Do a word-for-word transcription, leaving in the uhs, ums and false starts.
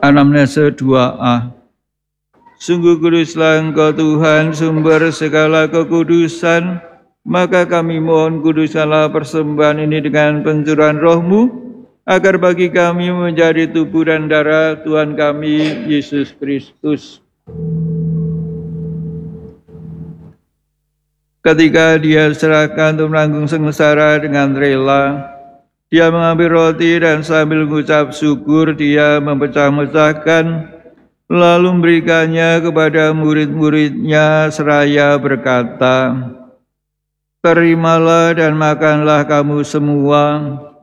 Anamnesa dua A. Sungguh kuduslah Engkau Tuhan, sumber segala kekudusan, maka kami mohon kuduskanlah persembahan ini dengan pencurahan Roh-Mu, agar bagi kami menjadi tubuh dan darah Tuhan kami, Yesus Kristus. Ketika Dia serahkan untuk menanggung sengsara dengan rela, Dia mengambil roti dan sambil mengucap syukur, Dia memecah-mecahkan, lalu memberikannya kepada murid-muridnya seraya berkata, "Terimalah dan makanlah kamu semua,